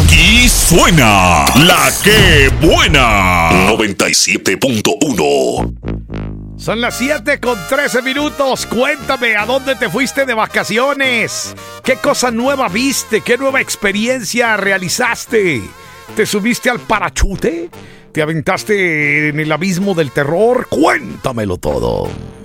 Aquí suena La Que Buena 97.1. Son las 7:13. Cuéntame, ¿a dónde te fuiste de vacaciones? ¿Qué cosa nueva viste? ¿Qué nueva experiencia realizaste? ¿Te subiste al parachute? ¿Te aventaste en el abismo del terror? Cuéntamelo todo.